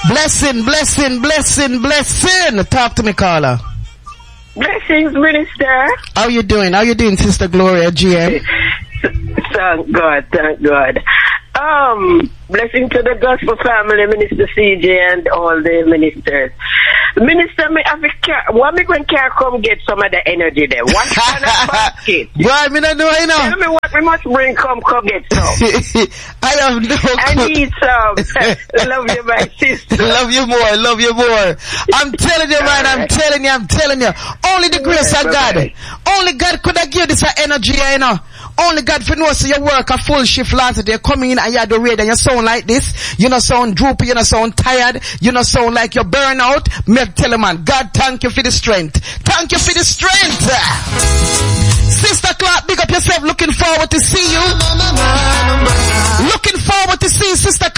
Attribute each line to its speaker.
Speaker 1: Blessing. Talk to me, caller.
Speaker 2: Blessings, Minister.
Speaker 1: How you doing, Sister Gloria GM?
Speaker 2: Thank God. Blessing to the gospel family, Minister CJ and all the ministers. Minister, what me going to come get some of the energy there? What kind of basket?
Speaker 1: Boy, me not know, you know.
Speaker 2: Tell me what we must bring, come get some.
Speaker 1: I have no clue.
Speaker 2: I need some. Love you, my sister.
Speaker 1: Love you more. I'm telling you, man, I'm telling you. Only the grace of God. Only God could have given this energy, you know. Only God for knows so you work a full shift last day. Come in and you do radio and you sound like this. You don't sound droopy, you don't sound tired. You don't sound like you're burnt out. Me tell you, man, God thank you for the strength. Sister Clark, big up yourself. Looking forward to see you. Sister